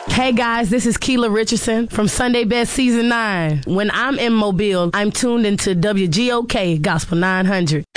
Hey guys, this is Keela Richardson from Sunday Best Season 9. When I'm in Mobile, I'm tuned into WGOK Gospel 900.